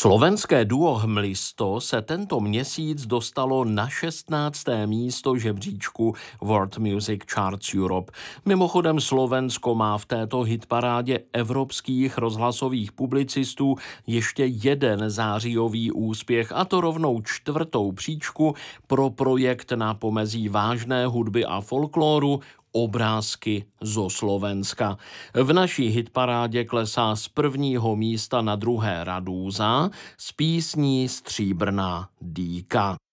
Slovenské duo Hmlisto se tento měsíc dostalo na 16. místo žebříčku World Music Charts Europe. Mimochodem Slovensko má v této hitparádě evropských rozhlasových publicistů ještě jeden zářijový úspěch, a to rovnou 4. příčku pro projekt na pomezí vážné hudby a folklóru Obrázky zo Slovenska. V naší hitparádě klesá z 1. místa na 2. Radúza s písní Stříbrná dýka.